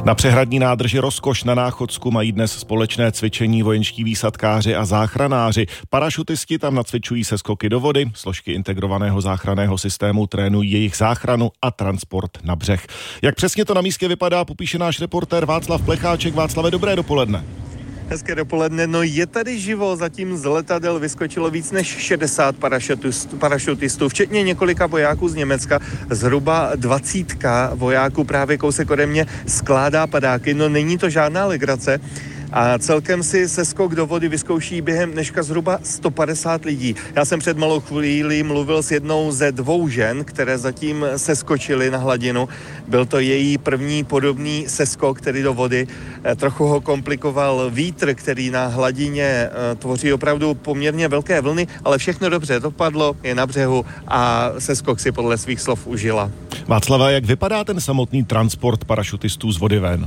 Na přehradní nádrži Rozkoš na Náchodsku mají dnes společné cvičení vojenští výsadkáři a záchranáři. Parašutisti tam nacvičují seskoky do vody, složky integrovaného záchranného systému trénují jejich záchranu a transport na břeh. Jak přesně to na místě vypadá, popíše náš reportér Václav Plecháček. Václave, dobré dopoledne. Hezké dopoledne, no je tady živo, zatím z letadel vyskočilo víc než 60 parašutistů, včetně několika vojáků z Německa, zhruba 20 vojáků právě kousek ode mě skládá padáky, no není to žádná legrace. A celkem si seskok do vody vyzkouší během dneška zhruba 150 lidí. Já jsem před malou chvílí mluvil s jednou ze 2 žen, které zatím seskočily na hladinu. Byl to její první podobný seskok, tedy do vody. Trochu ho komplikoval vítr, který na hladině tvoří opravdu poměrně velké vlny, ale všechno dobře dopadlo, je na břehu a seskok si podle svých slov užila. Václava, jak vypadá ten samotný transport parašutistů z vody ven?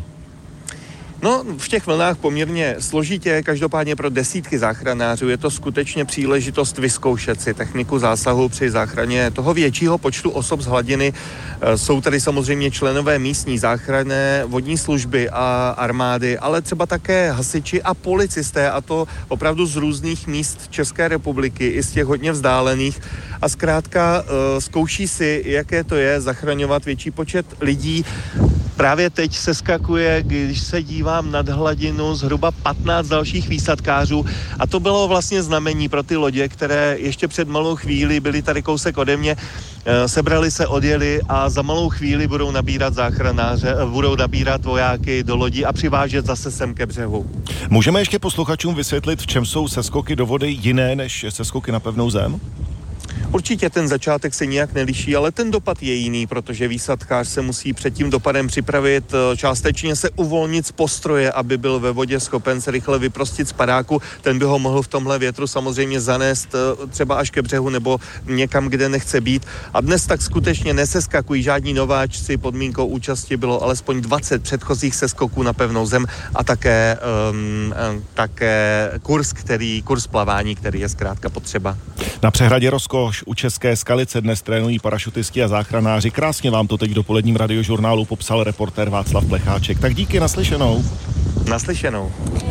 No, v těch vlnách poměrně složitě, každopádně pro desítky záchranářů je to skutečně příležitost vyzkoušet si techniku zásahu při záchraně toho většího počtu osob z hladiny. Jsou tady samozřejmě členové místní záchranné, vodní služby a armády, ale třeba také hasiči a policisté, a to opravdu z různých míst České republiky, i z těch hodně vzdálených. A zkrátka zkouší si, jaké to je zachraňovat větší počet lidí. Právě teď seskakuje, když se dívám nad hladinu, zhruba 15 dalších výsadkářů a to bylo vlastně znamení pro ty lodě, které ještě před malou chvíli byly tady kousek ode mě, sebrali se, odjeli a za malou chvíli budou nabírat záchranáře, budou nabírat vojáky do lodí a přivážet zase sem ke břehu. Můžeme ještě posluchačům vysvětlit, v čem jsou seskoky do vody jiné než seskoky na pevnou zem? Určitě ten začátek se nijak neliší, ale ten dopad je jiný, protože výsadkář se musí před tím dopadem připravit, částečně se uvolnit z postroje, aby byl ve vodě schopen se rychle vyprostit z padáku. Ten by ho mohl v tomhle větru samozřejmě zanést třeba až ke břehu nebo někam, kde nechce být. A dnes tak skutečně neseskakují žádní nováčci, podmínkou účasti bylo alespoň 20 předchozích seskoků na pevnou zem a také kurz plavání, který je zkrátka potřeba. Na přehradě Rozkoš u České Skalice dnes trénují parašutisti a záchranáři. Krásně vám to teď v dopoledním radiožurnálu popsal reportér Václav Plecháček. Tak díky, naslyšenou. Naslyšenou.